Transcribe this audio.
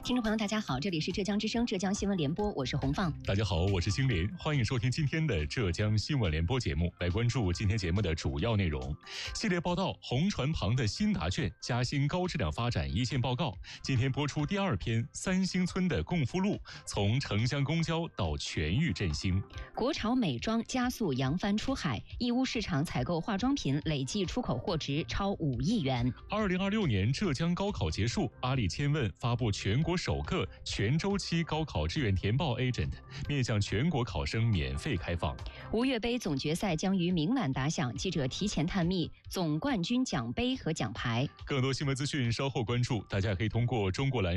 听众朋友，大家好，这里是浙江之声浙江新闻联播，我是洪放。 大家好，我是金莲，欢迎收听今天的浙江新闻联播节目。来关注今天节目的主要内容。系列报道：红船旁的新答卷，嘉兴高质量发展一线报告。今天播出第二篇三星村的共富路，从城乡公交到全域振兴。 国潮美妆加速扬帆出海，义乌市场采购化妆品累计出口货值超5亿元。 2026年浙江高考结束，阿里千问发布全国首个全周期高考志愿填报 agent， 面向全国考生免费开放。 吴越杯总决赛将于明晚打响，记者提前探秘总冠军奖杯和奖牌。 更多新闻资讯稍后关注，大家可以通过中国蓝